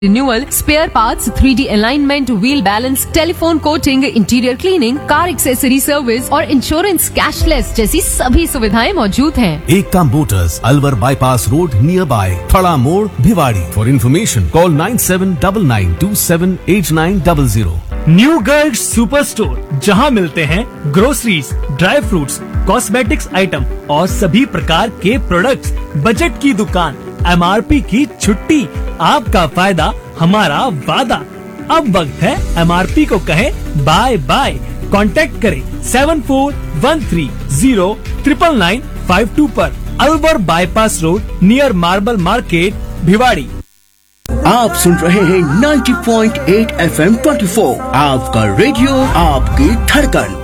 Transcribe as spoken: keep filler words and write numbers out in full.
renewal, spare parts, three D alignment, wheel balance, telephone coating, interior cleaning, car accessory service और insurance cashless जैसी सभी सुविधाएं मौजूद हैं। Ekta Motors, Alwar Bypass Road, nearby, Thada Mode, Bhiwadi. For information, call nine seven nine nine two seven eight nine zero zero. New Garg super store, जहां मिलते हैं groceries, dry fruits, cosmetics item और सभी प्रकार के प्रोडक्ट्स। बजट की दुकान, M R P की छुट्टी, आपका फायदा हमारा वादा। अब वक्त है एम आर पी को कहें बाय बाय। कांटेक्ट करें seven four one three zero triple nine five to पर, Alwar bypass road near marble market, Bhiwadi. आप सुन रहे हैं ninety point eight F M twenty four, आपका रेडियो, आपकी धड़कन।